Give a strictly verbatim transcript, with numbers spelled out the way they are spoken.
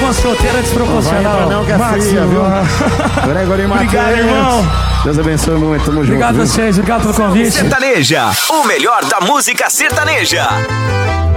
uma solteira desproporcional. Não, que é fria, viu? Gregory Matheus. Obrigado, irmão. Deus abençoe muito, tamo junto. Obrigado a vocês, obrigado pelo convite. Sertaneja, o melhor da música sertaneja.